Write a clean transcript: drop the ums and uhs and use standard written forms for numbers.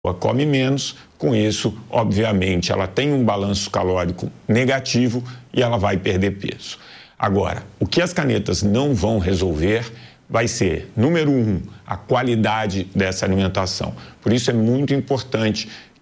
come menos, com isso, obviamente, ela tem um balanço calórico negativo e ela vai perder peso. Agora, o que as canetas não vão resolver vai ser, número 1, a qualidade dessa alimentação. Por isso é muito importante